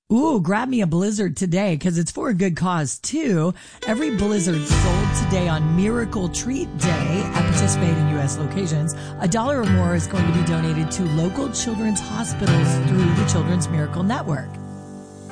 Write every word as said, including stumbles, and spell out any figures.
Ooh, grab me a Blizzard today because it's for a good cause too. Every Blizzard sold today on Miracle Treat Day at participating U S locations, a dollar or more is going to be donated to local children's hospitals through the Children's Miracle Network.